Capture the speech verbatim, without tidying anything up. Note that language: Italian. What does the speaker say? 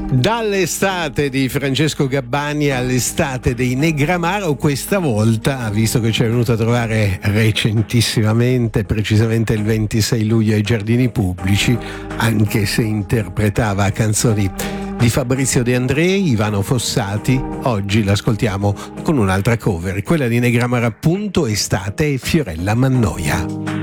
Dall'estate di Francesco Gabbani all'estate dei Negramaro, questa volta, visto che ci è venuto a trovare recentissimamente, precisamente il ventisei luglio ai Giardini Pubblici, anche se interpretava canzoni di Fabrizio De Andrei, Ivano Fossati, oggi l'ascoltiamo con un'altra cover, quella di Negramaro appunto, Estate e Fiorella Mannoia.